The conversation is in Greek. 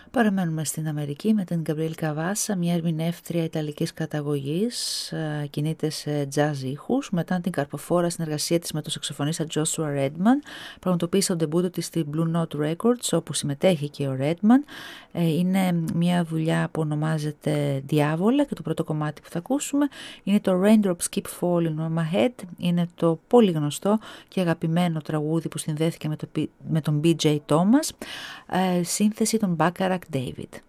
Παραμένουμε στην Αμερική με την Γκαμπριέλ Καβάσα, μια ερμηνεύτρια ιταλικής καταγωγής, κινείται σε jazz ήχους. Μετά την καρποφόρα συνεργασία της με τον σαξοφωνίστα Joshua Redman, πραγματοποίησε τον ντεμπούτο της στη Blue Note Records, όπου συμμετέχει και ο Redman. Είναι μια δουλειά που ονομάζεται Διάβολα και το πρώτο κομμάτι που θα ακούσουμε είναι το Raindrops Keep Falling on My Head. Είναι το πολύ γνωστό και αγαπημένο τραγούδι που συνδέθηκε με τον BJ Thomas, σύνθεση των Bacharach David.